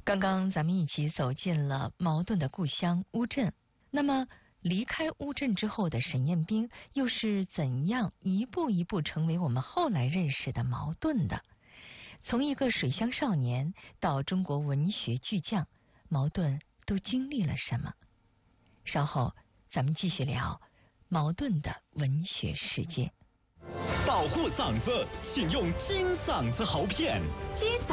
刚刚咱们一起走进了茅盾的故乡乌镇，那么离开乌镇之后的沈彦斌又是怎样一步一步成为我们后来认识的茅盾的？从一个水乡少年到中国文学巨匠，茅盾都经历了什么？稍后咱们继续聊茅盾的文学世界。 保护嗓子，请用金嗓子喉片。